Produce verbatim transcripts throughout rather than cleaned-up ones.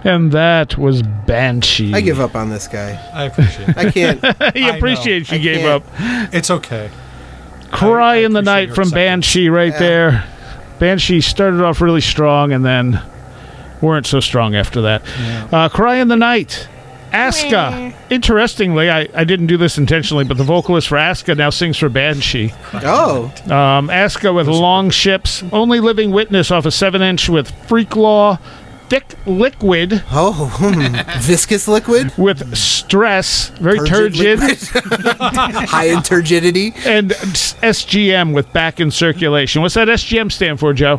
And that was Banshee. I give up on this guy. I appreciate it. I can't. He I appreciates know. you I gave can't. up. It's okay. Cry I- I in the appreciate Night your from acceptance. Banshee right Yeah. there. Banshee started off really strong and then weren't so strong after that. Yeah. Uh, Cry in the Night. Aska. Interestingly, I, I didn't do this intentionally, but the vocalist for Aska now sings for Banshee. Oh, Um, Aska with Long Ships. Only Living Witness off a seven inch with Freak Law. Thick Liquid oh, hmm. Viscous liquid, with Stress. Very Turgid turgid. liquid. High in turgidity. And S G M with Back in Circulation. What's that S G M stand for, Joe?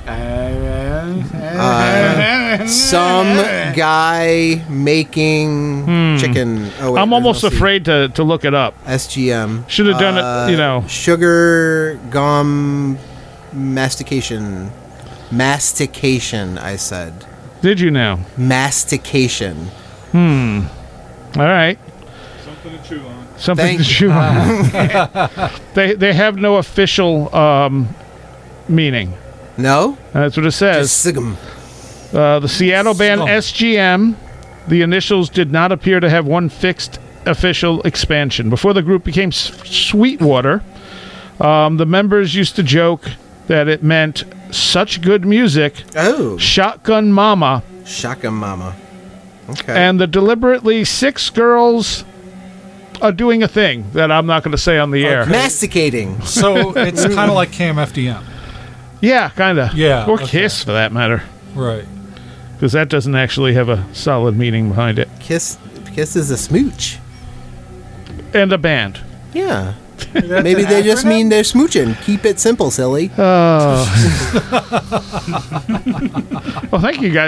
Uh, some guy making chicken. Oh, wait, I'm there's almost no C. afraid to, to look it up. S G M. Should have done Uh, it, you know. Sugar gum mastication. Mastication, I said. Did you now? Mastication. All right. Something to chew on. Something Thank to chew on. they they have no official um, meaning. No? That's what it says. Sigum. Uh, the Seattle band Scum. S G M, the initials did not appear to have one fixed official expansion. Before the group became S- Sweetwater, um, the members used to joke that it meant such good music, Oh. Shotgun Mama, Shaka Mama. Okay. and the deliberately six girls are doing a thing that I'm not going to say on the air. Masticating. So it's kind of like K M F D M. Yeah, kind of. Yeah, Or okay. Kiss, for that matter. Right. Because that doesn't actually have a solid meaning behind it. Kiss Kiss is a smooch. And a band. Yeah. Maybe they just mean they're smooching. Uh, Keep it simple, silly. Oh. Well, thank you guys.